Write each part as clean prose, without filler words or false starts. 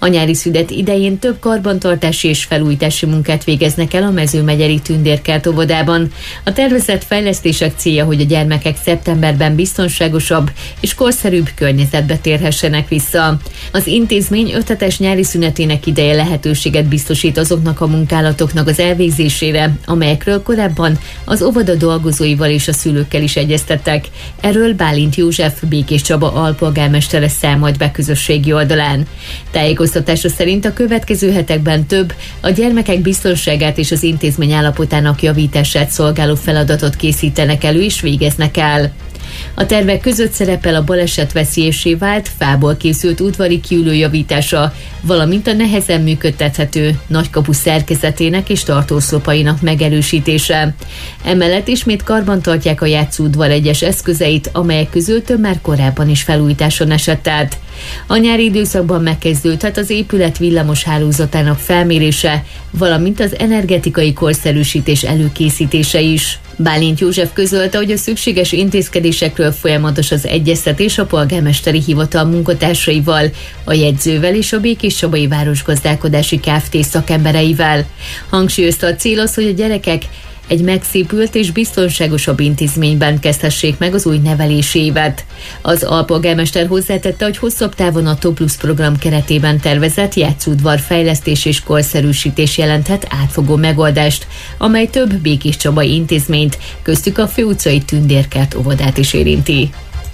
A nyári szünet idején több karbantartási és felújítási munkát végeznek el a Mezőmegyeri Tündérkert óvodában. A tervezett fejlesztések célja, hogy a gyermekek szeptemberben biztonságosabb és korszerűbb környezetbe térhessenek vissza. Az intézmény 5 hetes nyári szünetének ideje lehetőséget biztosít azoknak a munkálatoknak az elvégzésére, amelyekről korábban az óvoda dolgozóival és a szülőkkel is egyeztettek. Erről Bálint József, Békés Csaba alpolgármestere számolt be közösségi oldalán. Tájékoztatása szerint a következő hetekben több a gyermekek biztonságát és az intézmény állapotának javítását szolgáló feladatot készítenek elő és végeznek el. A tervek között szerepel a baleset veszélyessé vált, fából készült udvari kiülő javítása, valamint a nehezen működtethető nagykapu szerkezetének és tartószlopainak megerősítése. Emellett ismét karbantartják a játszóudvar egyes eszközeit, amelyek közül több már korábban is felújításon esett át. A nyári időszakban megkezdődhet az épület villamos hálózatának felmérése, valamint az energetikai korszerűsítés előkészítése is. Bálint József közölte, hogy a szükséges intézkedésekről folyamatos az egyeztetés a polgármesteri hivatal munkatársaival, a jegyzővel és a Békés Csabai Városgazdálkodási Kft. Szakembereivel. Hangsúlyozta, a cél az, hogy a gyerekek egy megszépült és biztonságosabb intézményben kezdhessék meg az új nevelési évet. Az alpolgármester hozzátette, hogy hosszabb távon a Top Plus program keretében tervezett játszóudvar fejlesztés és korszerűsítés jelenthet átfogó megoldást, amely több Békés Csabai intézményt, köztük a Főutcai Tündérkert óvodát is érinti.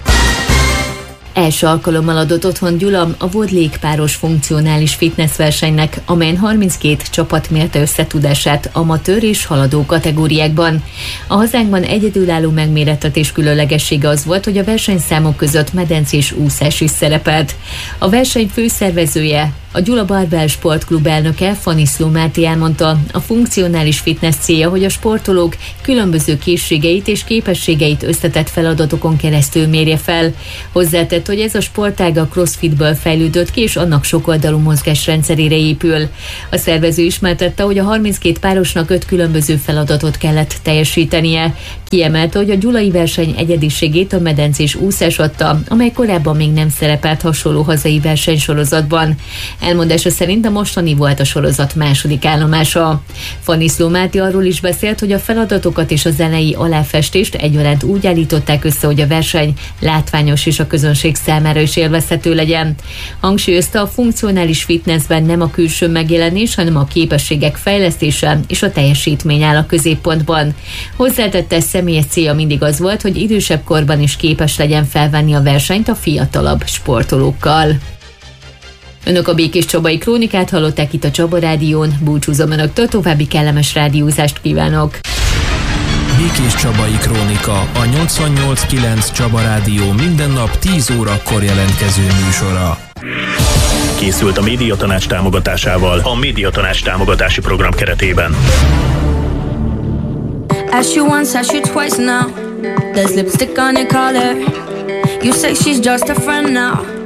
Első alkalommal adott otthon Gyula a Volt légpáros funkcionális fitness versenynek, amelyen 32 csapat mérte összetudását amatőr és haladó kategóriákban. A hazánkban egyedülálló megmérettetés különlegessége az volt, hogy a versenyszámok között medencés úszás is szerepelt. A verseny főszervezője, a Gyula Barbell Sportklub elnöke, Faniszló Máté elmondta, a funkcionális fitness célja, hogy a sportolók különböző készségeit és képességeit összetett feladatokon keresztül mérje fel. Hozzátett, hogy ez a sportág a crossfitből fejlődött ki, és annak sokoldalú mozgásrendszerére épül. A szervező ismertette, hogy a 32 párosnak 5 különböző feladatot kellett teljesítenie. Kiemelte, hogy a gyulai verseny egyediségét a medencés úszás adta, amely korábban még nem szerepelt hasonló hazai versenysorozatban. Elmondása szerint a mostani volt a sorozat második állomása. Faniszló Máté arról is beszélt, hogy a feladatokat és a zenei aláfestést egyaránt úgy állították össze, hogy a verseny látványos és a közönség számára is élvezhető legyen. Hangsúlyozta, a funkcionális fitnessben nem a külső megjelenés, hanem a képességek fejlesztése és a teljesítmény áll a középpontban. Hozzátette, személyes célja mindig az volt, hogy idősebb korban is képes legyen felvenni a versenyt a fiatalabb sportolókkal. Önök a Békés Csabai Krónikát hallották itt a Csaba Rádión. Búcsúzom önöktől, további kellemes rádiózást kívánok. Békés Csabai Krónika, a 88.9 Csaba Rádió minden nap 10 órakor jelentkező műsora. Készült a Médiatanács támogatásával a Médiatanács támogatási program keretében. Ask you once, ask you twice now. There's lipstick on your collar. You say she's just a friend now.